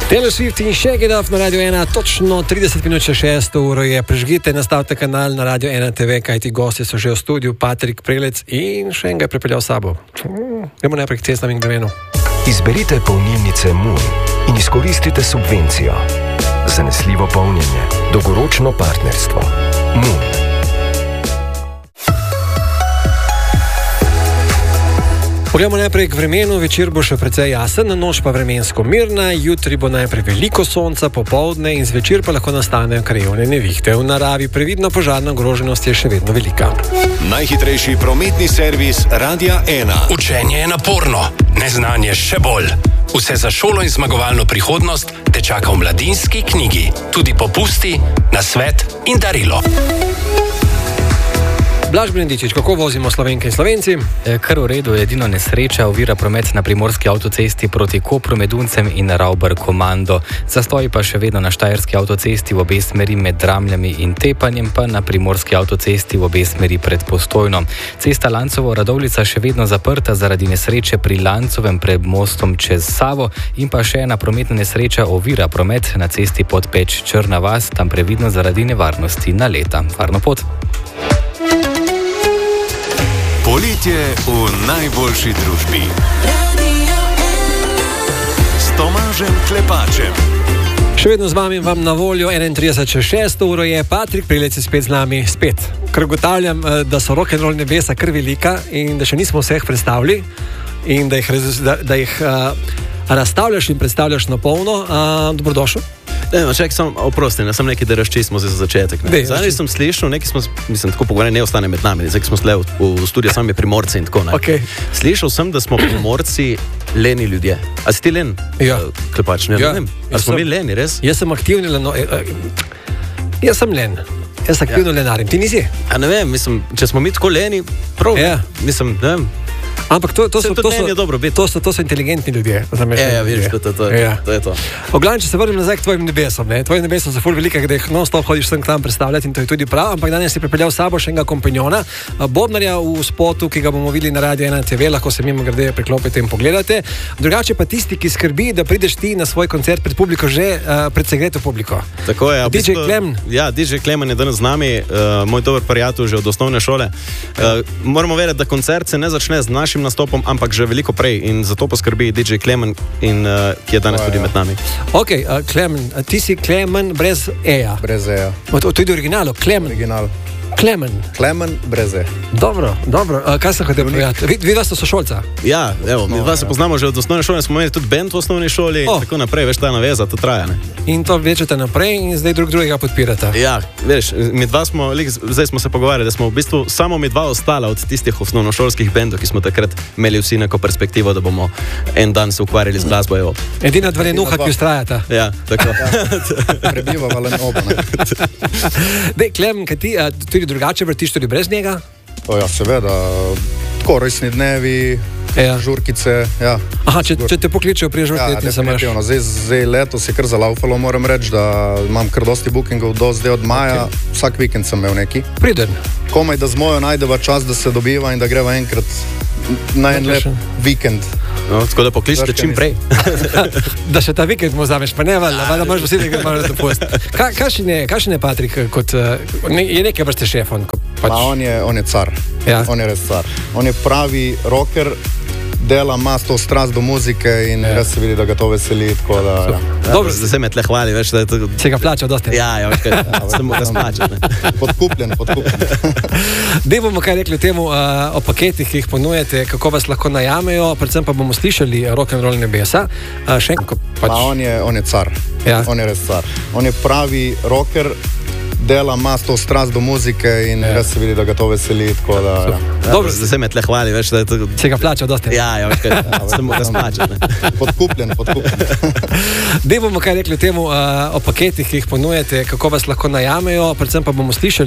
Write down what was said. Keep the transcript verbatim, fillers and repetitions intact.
Taylor Swift in Shake It Off na Radio ena, točno trideset minut še šesto uro je. Prežgite, nastavite kanal na Radio ena te ve, kajti gosti so že v studiu, Patrik Prelec in še en ga je pripeljal s sabo. Gremo najprej k cestnem in vremenu. Izberite polnilnice Moon in izkoristite subvencijo. Zanesljivo polnjenje, dolgoročno partnerstvo. Moon. Poglejmo najprej k vremenu, večer bo še precej jasen, noč pa vremensko mirna, jutri bo najprej veliko sonca, popoldne in zvečer pa lahko nastanejo krajevne nevihte. V naravi previdno, požarna ogroženost je še vedno velika. Najhitrejši prometni servis Radia ena. Učenje je naporno, neznanje še bolj. Vse za šolo in zmagovalno prihodnost te čaka v Mladinski knjigi. Tudi popusti, nasvet in darilo. Blaž Brendičič, kako vozimo Slovenke in Slovenci? Kar v redu, edino nesreča ovira promet na primorski avtocesti proti Kopru med Uncem in Rauber Komando. Zastoji pa še vedno na štajerski avtocesti v obe smeri med Dramljami in Tepanjem, pa na primorski avtocesti v obe smeri pred Postojno. Cesta Lancovo-Radovljica še vedno zaprta zaradi nesreče pri Lancovem pred mostom čez Savo in pa še ena prometna nesreča ovira promet na cesti Podpeč Črna vas, tam previdno zaradi nevarnosti naleta. Varno pot. Poletje v najboljši družbi. S Tomažem Klepačem. Še vedno z vami vam na voljo enaintrideset čez šesto uro je Patrik Prelec spet z nami. Spet. Ker ugotavljam, da so rock'n'roll nebesa kar velika in da še nismo vseh predstavili in da jih, da, da jih uh, razstavljaš in predstavljaš na polno. Uh, dobrodošel. Ne, no, čak, sam, oprosti, ne, sem nekaj, da razčistimo za začetek. Zdaj sem slišal, nekaj smo, mislim, tako pogovarjali, ne ostane med nami, zdaj smo sle v, v studiu sami Primorci in tako, ne. Okay. Slišal sem, da smo Primorci leni ljudje. A si ti len? Ja. Klepač, ne, ja. ne vem. A smo mi leni, res? Jaz sem aktivni leno... Jaz sem len. Jaz aktivno ja. lenarim. Ti nisi? A ne vem, mislim, če smo mi tako leni, prav, ja. mislim, ne vem. Ampak to, to, so, to, so, to, so, to so inteligentni ljudje. Ja, ja, vidiš, to, to, to, ja. to je to. Oglavnem, če se vrnem nazaj k tvojim nebesom. Ne? Tvoji nebesom so ful velike, da jih non-stop hodiš sem k tam predstavljati in to je tudi prav, ampak danes si pripeljal s sabo še enega kompanjona, Bobnarja v spotu, ki ga bomo videli na Radio ena te ve, lahko se mimo grede preklopite in pogledate. Drugače pa tisti, ki skrbi, da prideš ti na svoj koncert pred publiko že uh, pred segreto publiko. Tako je. D J Klemen. Ja, D J Klemen je danes z nami, uh, moj dober prijatelj že od osnovne šole. Uh, moramo vedeti, da koncert se ne začne z našim nastopom, ampak že veliko prej in zato poskrbi D J Klemen, in, uh, ki je danes oh, tudi ja. med nami. Ok, uh, Klemen, ti si Klemen brez E-ja. Brez E-ja. To je originalo, Klemen. Original. Klemen. Klemen brez E. Dobro, dobro. Uh, kaj sem hotel povedati? Vi, vi dva ste sošolca? Ja, evo, mi no, dva se ja. poznamo že od osnovne šole, smo imeli tudi band v osnovni šoli oh. in tako naprej, veš, ta naveza, to traja, ne? In to vlečete naprej in zdaj drug drugega podpirate. Ja, veš, mi dva smo, zdaj smo se pogovarjali, da smo v bistvu samo mi dva ostala od tistih osnovnošolskih bandov, ki smo takrat imeli vsi neko perspektivo, da bomo en dan se ukvarjali z glasbo, evo. Edina dva lenuha, ki ustrajata. Ja, tako. Ja, prebivava le oba, ne? Dej, Klemen, kaj ti a, tudi drugače vrtiš tudi brez njega? O ja, seveda, tako resni dnevi, ja. žurkice, ja. Aha, če, če te pokličejo pri žurkice, ja, definitivno. Zdaj, zdaj letos je kar zalaufalo, moram reči, da imam kar dosti bookingov do zdaj od maja, okay. Vsak vikend sem imel neki. Priden. Komaj, da z mojo najdeva čas, da se dobiva in da greva enkrat na en lep vikend. No, tako da pokličite čim prej. Da še ta vikend mu vzameš, pa ne valjda, valjda moraš vsi nekaj malo dopust. Ka, Kakšen je, je Patrik kot, ne, je nekaj vrste šef? On, pač... Ma, on, je, on je car, ja. On je res car. On je pravi rocker, dela, ima to strast do muzike in ja. res se vidi, da ga to veseli. Tako da, ja. Dobro, zdaj se me tle hvali, veš, da je to... Se ga plača dosti. Ja, ja, veš, kaj, se mu ga splača. Podkupljen, podkupljen. Dej bomo kaj rekli o temu, uh, o paketih, ki jih ponujete, kako vas lahko najamejo, predvsem pa bomo slišali rock'n'roll nebesa. Uh, še enko pač... Ma, on je, on je car, ja. On je res car. On je pravi rocker, dela, ima to strast do muzike in ja. res se vidi, da ga to veseli. Tako da, ja. Dobro, zdaj se me tle hvali, veš, da je to... Se ga plača dosti. Ja, ja, veš, kaj, se mu ga splača. Podkupljen, podkupljen. Dej bomo kaj rekli o temu, uh, o paketih, ki jih ponujete, kako vas lahko najamejo, predvsem pa bomo slišali